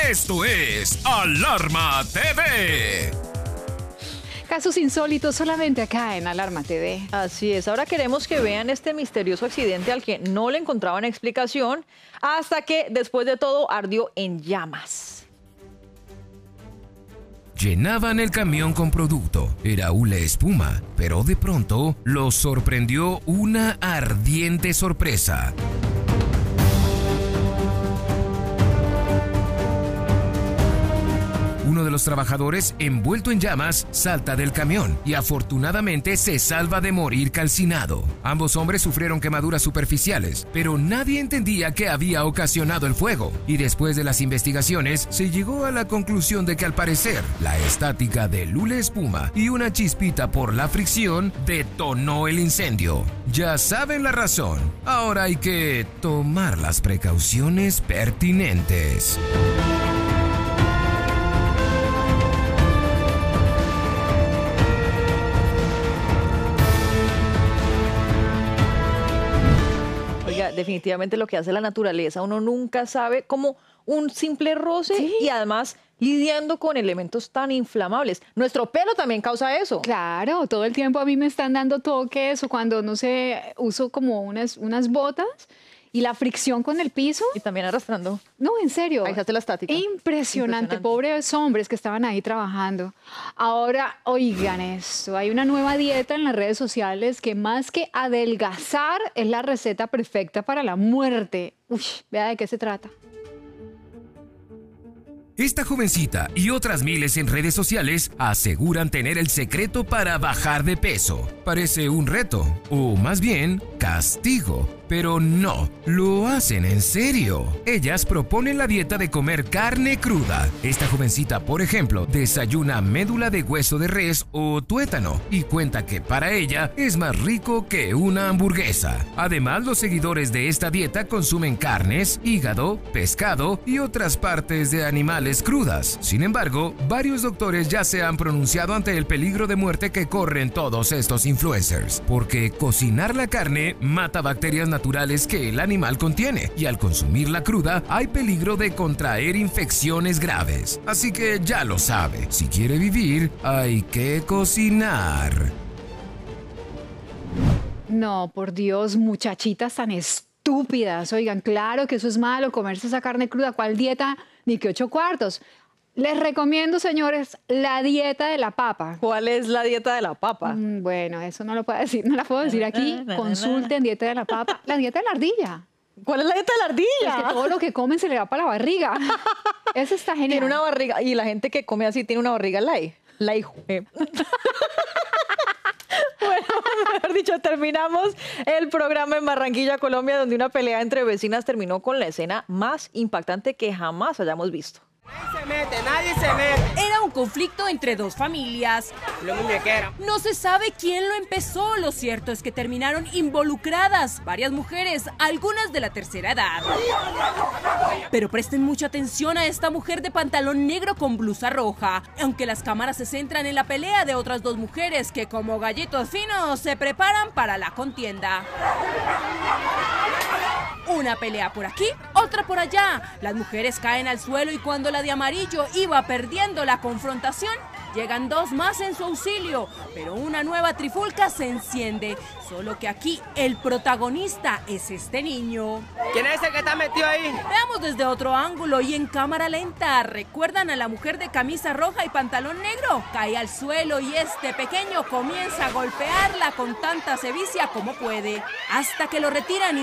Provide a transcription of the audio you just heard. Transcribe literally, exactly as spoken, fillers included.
Esto es Alarma T V. Casos insólitos solamente acá en Alarma T V. Así es, ahora queremos que vean este misterioso accidente al que no le encontraban explicación hasta que después de todo ardió en llamas. Llenaban el camión con producto, era hule espuma, pero de pronto los sorprendió una ardiente sorpresa. Uno de los trabajadores, envuelto en llamas, salta del camión y afortunadamente se salva de morir calcinado. Ambos hombres sufrieron quemaduras superficiales, pero nadie entendía qué había ocasionado el fuego. Y después de las investigaciones, se llegó a la conclusión de que al parecer, la estática del hule espuma y una chispita por la fricción detonó el incendio. Ya saben la razón, ahora hay que tomar las precauciones pertinentes. Definitivamente lo que hace la naturaleza, uno nunca sabe, como un simple roce, ¿sí? Y además lidiando con elementos tan inflamables. Nuestro pelo también causa eso. Claro, todo el tiempo a mí me están dando toques o cuando, no sé, uso como unas, unas botas y la fricción con el piso. Y también arrastrando. No, en serio. Ahí está la estática. Impresionante. Impresionante. Pobres hombres que estaban ahí trabajando. Ahora, oigan esto. Hay una nueva dieta en las redes sociales que más que adelgazar es la receta perfecta para la muerte. Uy, vea de qué se trata. Esta jovencita y otras miles en redes sociales aseguran tener el secreto para bajar de peso. Parece un reto, o más bien, castigo. Pero no, lo hacen en serio. Ellas proponen la dieta de comer carne cruda. Esta jovencita, por ejemplo, desayuna médula de hueso de res o tuétano y cuenta que para ella es más rico que una hamburguesa. Además, los seguidores de esta dieta consumen carnes, hígado, pescado y otras partes de animales crudas. Sin embargo, varios doctores ya se han pronunciado ante el peligro de muerte que corren todos estos influencers, porque cocinar la carne mata bacterias naturales naturales que el animal contiene, y al consumirla cruda hay peligro de contraer infecciones graves. Así que ya lo sabe, si quiere vivir hay que cocinar. No, por Dios, muchachitas tan estúpidas. Oigan, claro que eso es malo, comerse esa carne cruda. ¿Cuál dieta? Ni que ocho cuartos. Les recomiendo, señores, la dieta de la papa. ¿Cuál es la dieta de la papa? Mm, bueno, eso no lo puedo decir, no la puedo decir aquí. Consulten dieta de la papa. La dieta de la ardilla. ¿Cuál es la dieta de la ardilla? Es que todo lo que comen se le va para la barriga. Eso está genial. Tiene una barriga, y la gente que come así tiene una barriga light. La hijo. Bueno, mejor dicho, terminamos el programa en Barranquilla, Colombia, donde una pelea entre vecinas terminó con la escena más impactante que jamás hayamos visto. Nadie se mete, nadie se mete. Era un conflicto entre dos familias. Lo muñequera. No se sabe quién lo empezó. Lo cierto es que terminaron involucradas varias mujeres, algunas de la tercera edad. Pero presten mucha atención a esta mujer de pantalón negro con blusa roja, aunque las cámaras se centran en la pelea de otras dos mujeres que, como gallitos finos, se preparan para la contienda. Una pelea por aquí, otra por allá. Las mujeres caen al suelo y cuando la de amarillo iba perdiendo la confrontación, llegan dos más en su auxilio, pero una nueva trifulca se enciende. Solo que aquí el protagonista es este niño. ¿Quién es ese que está metido ahí? Veamos desde otro ángulo y en cámara lenta. ¿Recuerdan a la mujer de camisa roja y pantalón negro? Cae al suelo y este pequeño comienza a golpearla con tanta sevicia como puede, hasta que lo retiran